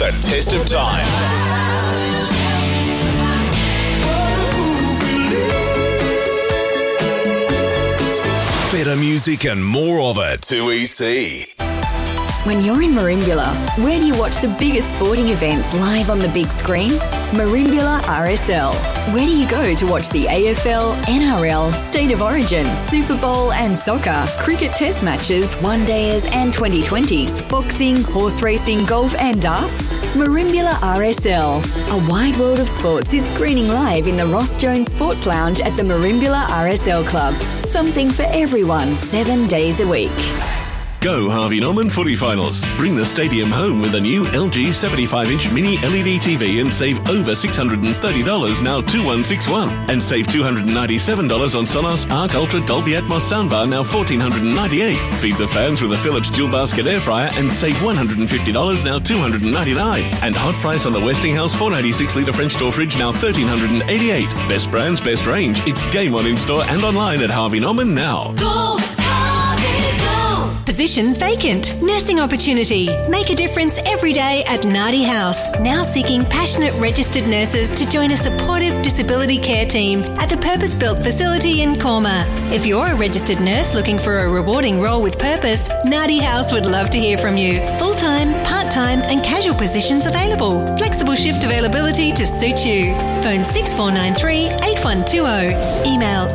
the test of time. Better music and more of it. 2EC. When you're in Merimbula, where do you watch the biggest sporting events live on the big screen? Merimbula RSL. Where do you go to watch the AFL, NRL, State of Origin, Super Bowl and soccer, cricket test matches, one-dayers and 2020s, boxing, horse racing, golf and darts? Merimbula RSL. A wide world of sports is screening live in the Ross Jones Sports Lounge at the Merimbula RSL Club. Something for everyone, 7 days a week. Go Harvey Norman Footy Finals. Bring the stadium home with a new LG 75-inch mini LED TV and save over $630 now 2161. And save $297 on Sonos Arc Ultra Dolby Atmos soundbar now $1,498. Feed the fans with a Philips dual basket air fryer and save $150 now $299. And hot price on the Westinghouse 496-litre French door fridge now $1,388. Best brands, best range. It's game on in-store and online at Harvey Norman now. Go! Positions vacant. Nursing opportunity. Make a difference every day at Nardi House. Now seeking passionate registered nurses to join a supportive disability care team at the purpose-built facility in Corma. If you're a registered nurse looking for a rewarding role with purpose, Nardi House would love to hear from you. Full-time, part-time and casual positions available. Flexible shift availability to suit you. Phone 6493 8120. Email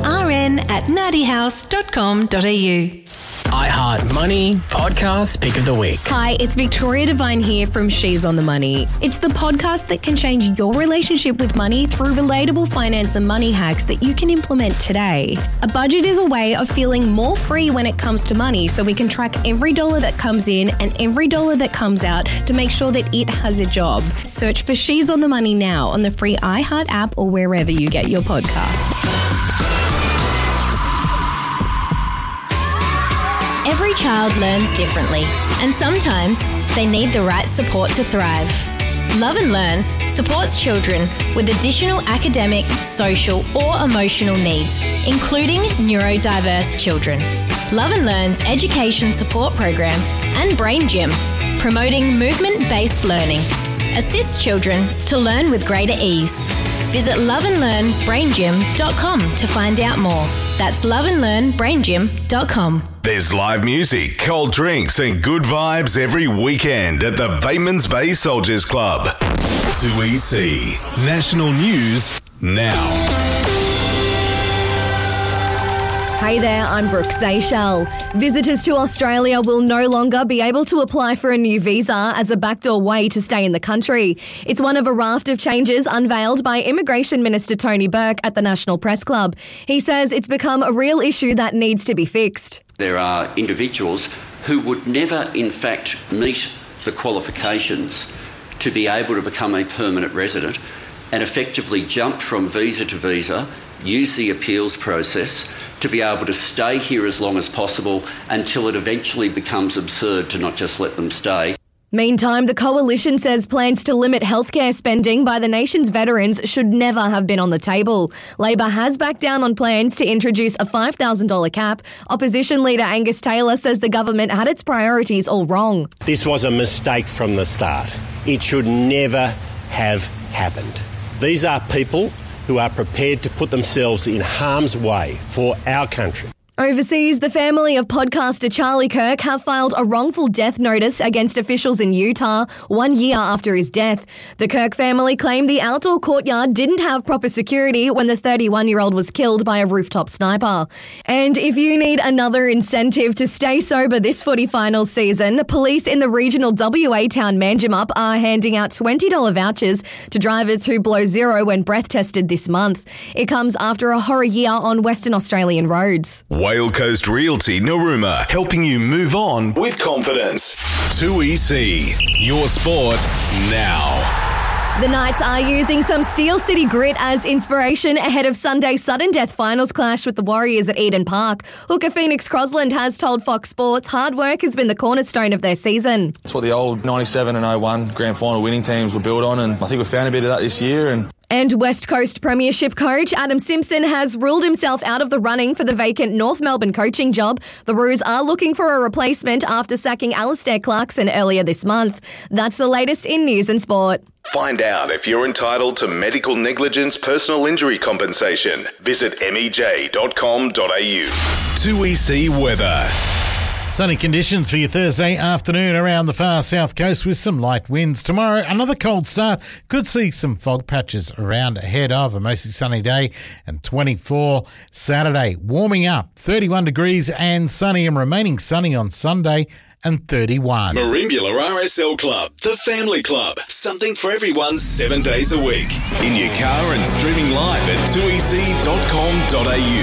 rn@nardihouse.com.au. iHeart Money Podcast Pick of the Week. Hi, it's Victoria Devine here from She's on the Money. It's the podcast that can change your relationship with money through relatable finance and money hacks that you can implement today. A budget is a way of feeling more free when it comes to money, so we can track every dollar that comes in and every dollar that comes out to make sure that it has a job. Search for She's on the Money now on the free iHeart app or wherever you get your podcasts. Every child learns differently, and sometimes they need the right support to thrive. Love and Learn supports children with additional academic, social or emotional needs, including neurodiverse children. Love and Learn's education support program and Brain Gym, promoting movement-based learning, assists children to learn with greater ease. Visit loveandlearnbraingym.com to find out more. That's loveandlearnbraingym.com. There's live music, cold drinks and good vibes every weekend at the Batemans Bay Soldiers Club. 2EC. National News now. Hey there, I'm Brooke Seychelles. Visitors to Australia will no longer be able to apply for a new visa as a backdoor way to stay in the country. It's one of a raft of changes unveiled by Immigration Minister Tony Burke at the National Press Club. He says it's become a real issue that needs to be fixed. There are individuals who would never, in fact, meet the qualifications to be able to become a permanent resident and effectively jump from visa to visa, use the appeals process to be able to stay here as long as possible until it eventually becomes absurd to not just let them stay. Meantime, the Coalition says plans to limit healthcare spending by the nation's veterans should never have been on the table. Labor has backed down on plans to introduce a $5,000 cap. Opposition leader Angus Taylor says the government had its priorities all wrong. This was a mistake from the start. It should never have happened. These are people who are prepared to put themselves in harm's way for our country. Overseas, the family of podcaster Charlie Kirk have filed a wrongful death notice against officials in Utah 1 year after his death. The Kirk family claimed the outdoor courtyard didn't have proper security when the 31-year-old was killed by a rooftop sniper. And if you need another incentive to stay sober this footy finals season, police in the regional WA town Manjimup are handing out $20 vouchers to drivers who blow zero when breath tested this month. It comes after a horror year on Western Australian roads. Whale Coast Realty Narooma, helping you move on with confidence. 2EC, your sport now. The Knights are using some Steel City grit as inspiration ahead of Sunday's sudden death finals clash with the Warriors at Eden Park. Hooker Phoenix Crosland has told Fox Sports hard work has been the cornerstone of their season. It's what the old 97 and 01 grand final winning teams were built on, and I think we found a bit of that this year. And And West Coast Premiership coach Adam Simpson has ruled himself out of the running for the vacant North Melbourne coaching job. The Roos are looking for a replacement after sacking Alistair Clarkson earlier this month. That's the latest in news and sport. Find out if you're entitled to medical negligence personal injury compensation. Visit mej.com.au. 2EC weather. Sunny conditions for your Thursday afternoon around the far south coast with some light winds. Tomorrow, another cold start. Could see some fog patches around ahead of a mostly sunny day. And 24 Saturday, warming up, 31 degrees and sunny, and remaining sunny on Sunday and 31. Merimbula RSL Club, the family club. Something for everyone 7 days a week. In your car and streaming live at 2EC.com.au.